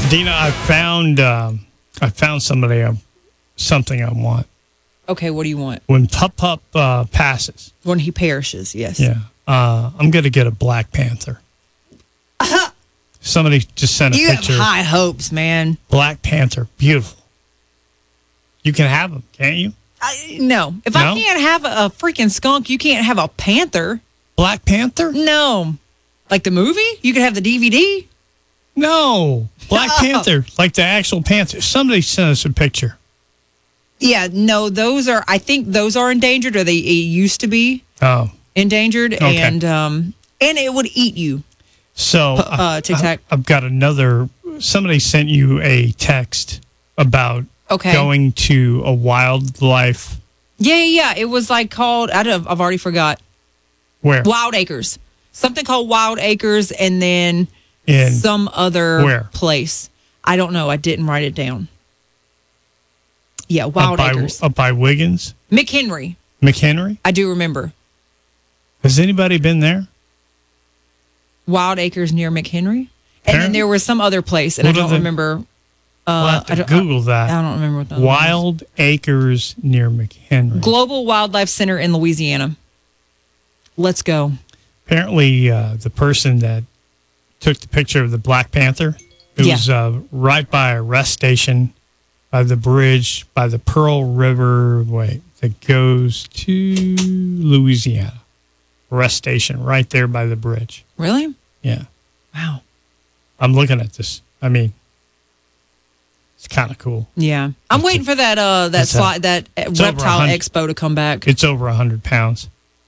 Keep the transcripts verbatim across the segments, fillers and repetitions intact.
Dina, I found um, I found somebody uh, something I want. Okay, what do you want? When Pup Pup uh, passes. When he perishes, yes. Yeah. Uh, I'm going to get a Black Panther. Somebody just sent a You picture. have high hopes, man. Black Panther. Beautiful. You can have them, can't you? I, no. If No? I can't have a, a freaking skunk, you can't have a panther. Black Panther? No. Like the movie? You could have the D V D? No. Black No. Panther. Like the actual panther. Somebody sent us a picture. Yeah, no, those are, I think those are endangered, or they it used to be Oh. endangered, Okay. and um, and it would eat you. So Uh, Tic Tac. I, I've got another. Somebody sent you a text about Okay. going to a wildlife. Yeah, yeah, yeah. It was like called, I don't, I've already forgot. Where? Wild Acres. Something called Wild Acres, and then In some other where? place. I don't know. I didn't write it down. Yeah, up Wild by, Acres. up by Wiggins, McHenry. McHenry. I do remember. Has anybody been there? Wild Acres near McHenry. And then Apparently. there was some other place, and What I are don't the- remember. We'll Uh, have I to don't, Google that. I, I don't remember what the other one was. Wild Acres near McHenry. Global Wildlife Center in Louisiana. Let's go. Apparently, uh, the person that took the picture of the Black Panther, it Yeah. was uh, right by a rest station, by the bridge, by the Pearl River, wait, that goes to Louisiana. Rest station right there by the bridge. Really? Yeah. Wow. I'm looking at this. I mean, it's kind of cool. Yeah, I'm It's waiting a- for that uh that it's a- slide that uh, it's over a reptile hundred- expo to come back. It's over one hundred pounds.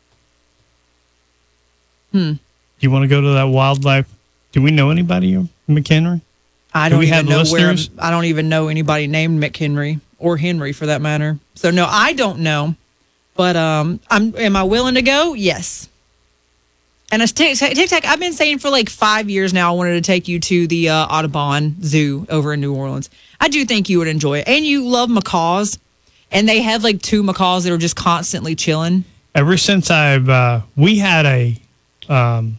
Hmm. You want to go to that wildlife? Do we know anybody in McHenry? I Do don't we even have know listeners? where. I don't even know anybody named McHenry or Henry for that matter. So no, I don't know. But um, I'm. Am I willing to go? Yes. And as Tic Tic Tac, I've been saying for like five years now, I wanted to take you to the uh, Audubon Zoo over in New Orleans. I do think you would enjoy it, and you love macaws, and they have like two macaws that are just constantly chilling. Ever since I've, uh, we had a, um,